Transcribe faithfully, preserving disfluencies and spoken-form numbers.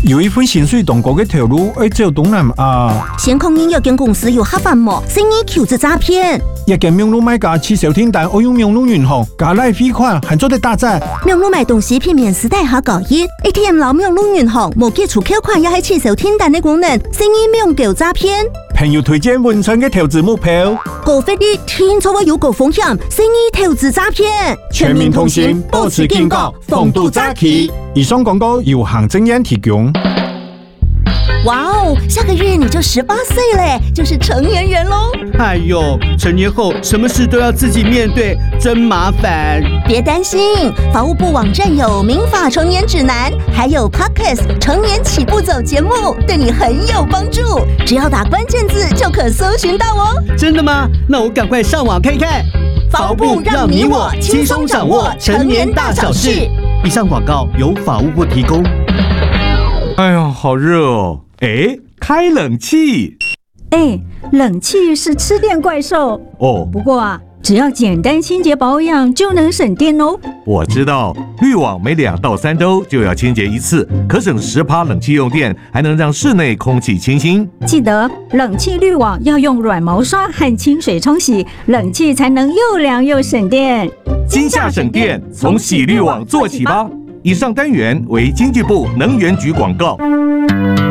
有一份薪水同高嘅投入，要走東南亞。 先控認有間公司有黑飯膜，生意求職詐騙。 一間網絡賣家去收訂單，我用網絡銀行加來匯款，還做得打折。 網絡賣東西片面時代下交易 ，A T M 老網絡銀行無基礎扣款，也係去收訂單嘅功能，生意免搞詐騙。 朋友推薦文春嘅投資目標， 高費率聽錯話有高風險，生意投資詐騙。 全民同行，保持警覺，防堵詐欺。以上廣告由行政院提供。 哇哦，下個月你就十八歲嘞，就是成年人咯。 哎呦，成年後什麼事都要自己面對，真麻煩。 別擔心，法務部網站有民法成年指南，還有 Podcast 成年起步走節目，對你很有幫助。只要打關鍵字就可搜尋到哦。 真的嗎？那我趕快上網看看。 法務部讓你我輕鬆掌握成年大小事。 以上廣告由法務部提供。 哎呀，好熱哦！哎，開冷氣。 哎，冷氣是吃電怪獸哦。 不過啊，只要簡單清潔保養就能省電哦。 我知道，濾網每兩到三周就要清潔一次，可省十趴冷氣用電，還能讓室內空氣清新。 記得冷氣濾網要用軟毛刷和清水沖洗，冷氣才能又涼又省電。 今夏省電，從洗濾網做起吧。以上單元為經濟部能源局廣告。